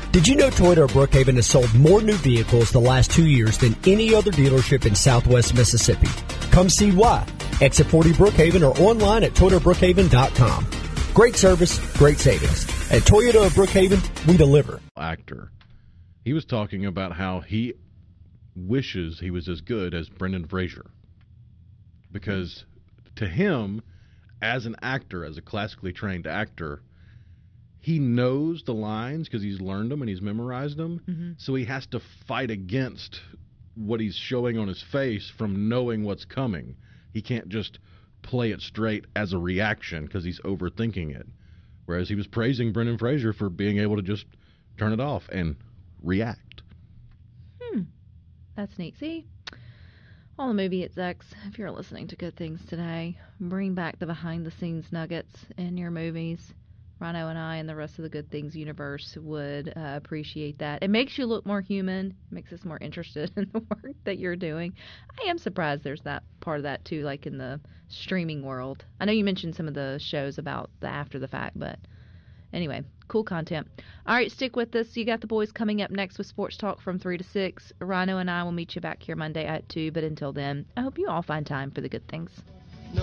Did you know Toyota of Brookhaven has sold more new vehicles the last 2 years than any other dealership in Southwest Mississippi? Come see why. Exit 40 Brookhaven or online at ToyotaBrookhaven.com. Great service, great savings. At Toyota of Brookhaven, we deliver. Actor. He was talking about how he wishes he was as good as Brendan Fraser. Because to him, as an actor, as a classically trained actor, he knows the lines because he's learned them and he's memorized them. Mm-hmm. So he has to fight against what he's showing on his face from knowing what's coming. He can't just play it straight as a reaction because he's overthinking it. Whereas he was praising Brendan Fraser for being able to just turn it off and react. That's neat. See? All the movie execs, if you're listening to Good Things Today, bring back the behind-the-scenes nuggets in your movies. Rhino and I and the rest of the Good Things universe would appreciate that. It makes you look more human. It makes us more interested in the work that you're doing. I am surprised there's that part of that, too, like in the streaming world. I know you mentioned some of the shows about the after the fact, but anyway, cool content. All right, stick with us. You got the boys coming up next with Sports Talk from 3 to 6. Rhino and I will meet you back here Monday at 2, but until then, I hope you all find time for the good things.